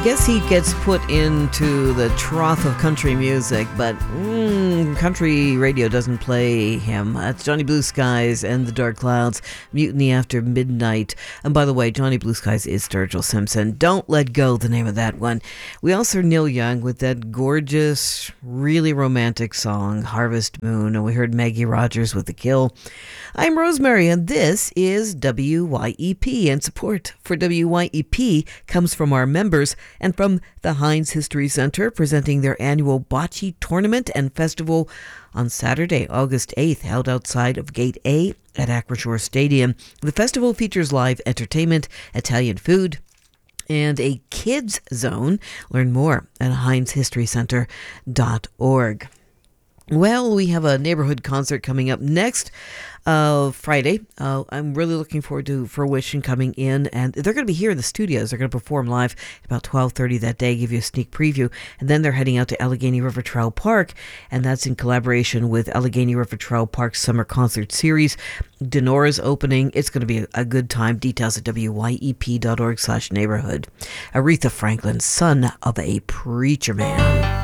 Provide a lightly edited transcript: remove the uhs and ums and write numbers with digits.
guess he gets put into the trough of country music, but country radio doesn't play him. That's Johnny Blue Skies and the Dark Clouds, Mutiny After Midnight. And by the way, Johnny Blue Skies is Sturgill Simpson. Don't Let Go, the name of that one. We also heard Neil Young with that gorgeous, really romantic song, Harvest Moon. And we heard Maggie Rogers with The Kill. I'm Rosemary, and this is WYEP. And support for WYEP comes from our members and from the Heinz History Center, presenting their annual Bocce Tournament and Festival on Saturday, August 8th, held outside of Gate A at Acrisure Stadium. The festival features live entertainment, Italian food, and a kids zone. Learn more at heinzhistorycenter.org. Well, we have a neighborhood concert coming up next Friday. I'm really looking forward to Fruition coming in, and they're going to be here in the studios. They're going to perform live at about 12:30 that day, give you a sneak preview, and then they're heading out to Allegheny River Trail Park, and that's in collaboration with Allegheny River Trail Park's Summer Concert Series. Denora's opening. It's going to be a good time. Details at wyep.org/neighborhood. Aretha Franklin, son of a preacher man.